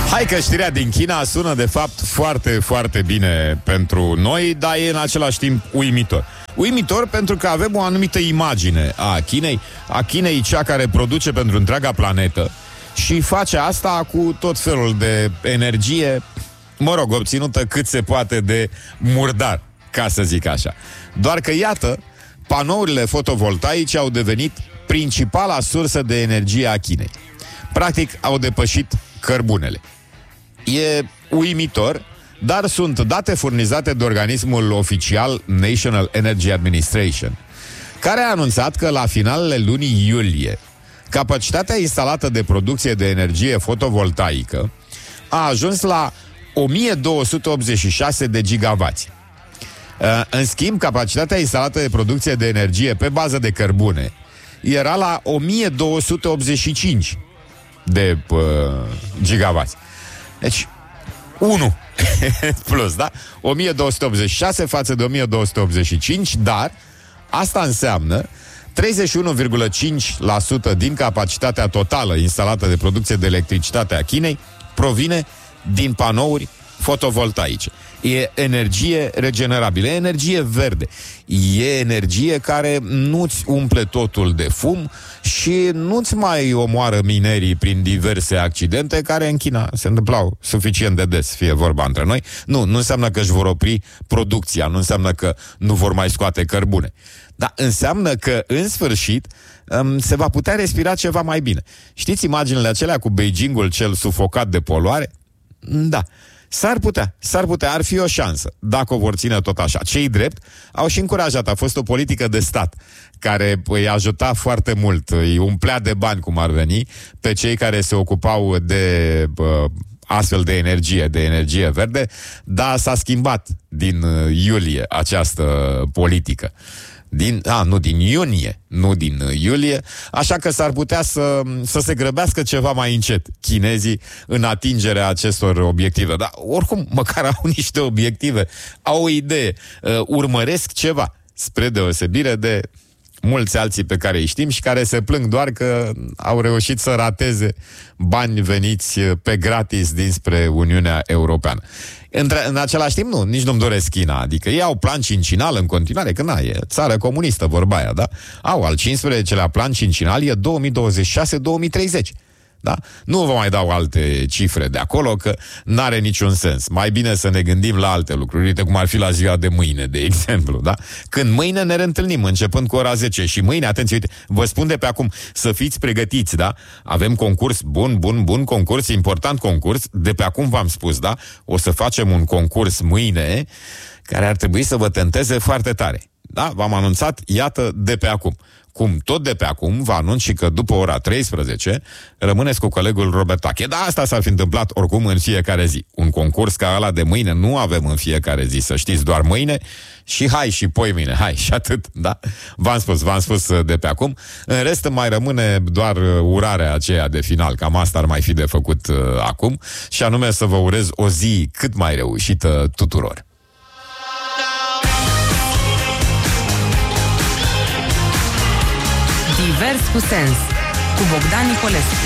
Hai că știrea din China sună de fapt foarte, foarte bine pentru noi, dar e în același timp uimitor. Uimitor pentru că avem o anumită imagine a Chinei. A Chinei, cea care produce pentru întreaga planetă și face asta cu tot felul de energie, mă rog, obținută cât se poate de murdar, ca să zic așa. Doar că, iată, panourile fotovoltaice au devenit principala sursă de energie a Chinei. Practic, au depășit cărbunele. E uimitor, dar sunt date furnizate de organismul oficial National Energy Administration, care a anunțat că la finalele lunii iulie, capacitatea instalată de producție de energie fotovoltaică a ajuns la 1286 de gigavați. În schimb, capacitatea instalată de producție de energie pe bază de cărbune era la 1285 de gigavați. Deci, 1 plus, da? 1286 față de 1285, dar asta înseamnă 31,5% din capacitatea totală instalată de producție de electricitate a Chinei provine din panouri fotovoltaice. E energie regenerabilă, e energie verde, e energie care nu-ți umple totul de fum și nu-ți mai omoară minerii prin diverse accidente care în China se întâmplau suficient de des, fie vorba între noi. Nu înseamnă că își vor opri producția, nu înseamnă că nu vor mai scoate cărbune, dar înseamnă că în sfârșit se va putea respira ceva mai bine. Știți imaginile acelea cu Beijingul cel sufocat de poluare? Da. S-ar putea, ar fi o șansă, dacă o vor ține tot așa. Cei drept au și încurajat, a fost o politică de stat care îi ajuta foarte mult, îi umplea de bani, cum ar veni, pe cei care se ocupau de astfel de energie verde, dar s-a schimbat din iulie această politică. Din iunie, nu din iulie, așa că s-ar putea să se grăbească ceva mai încet chinezii în atingerea acestor obiective. Dar oricum, măcar au niște obiective, au o idee, urmăresc ceva, spre deosebire de mulți alții pe care îi știm și care se plâng doar că au reușit să rateze bani veniți pe gratis dinspre Uniunea Europeană. În același timp, nici nu-mi doresc China. Adică ei au plan cincinal în continuare, că e țară comunistă, vorba aia, da? Au al 15-lea plan cincinal, e 2026-2030. Da? Nu vă mai dau alte cifre de acolo, că n-are niciun sens. Mai bine să ne gândim la alte lucruri, uite cum ar fi la ziua de mâine, de exemplu, da? Când mâine ne reîntâlnim, începând cu ora 10 și mâine, atenție, uite, vă spun de pe acum, să fiți pregătiți, da? Avem concurs bun concurs, important concurs, de pe acum v-am spus, da? O să facem un concurs mâine care ar trebui să vă tenteze foarte tare. Da? V-am anunțat, iată, de pe acum. Cum tot de pe acum, vă anunț și că după ora 13 rămâneți cu colegul Robert Tache. Da, asta s-ar fi întâmplat oricum în fiecare zi. Un concurs ca ăla de mâine nu avem în fiecare zi, să știți, doar mâine și hai și poimâine, hai și atât, da? V-am spus de pe acum. În rest mai rămâne doar urarea aceea de final, cam asta ar mai fi de făcut acum, și anume să vă urez o zi cât mai reușită tuturor. Divers cu sens, cu Bogdan Nicolescu.